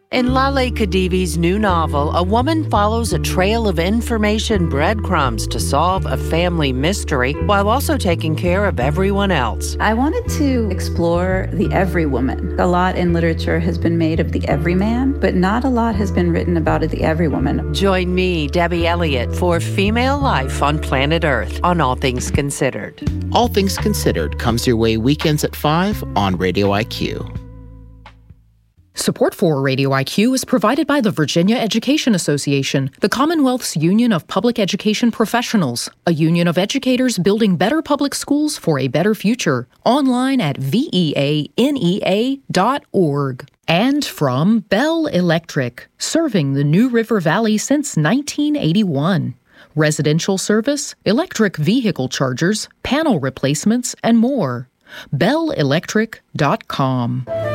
In Lale Khedivi's new novel, a woman follows a trail of information breadcrumbs to solve a family mystery while also taking care of everyone else. I wanted to explore the every woman. A lot in literature has been made of the everyman, but not a lot has been written about the every woman. Join me, Debbie Elliott, for Female Life on Planet Earth on All Things Considered. All Things Considered comes your way weekends at 5 on Radio IQ. Support for Radio IQ is provided by the Virginia Education Association, the Commonwealth's Union of Public Education Professionals, a union of educators building better public schools for a better future. Online at veanea.org. And from Bell Electric, serving the New River Valley since 1981. Residential service, electric vehicle chargers, panel replacements, and more. BellElectric.com.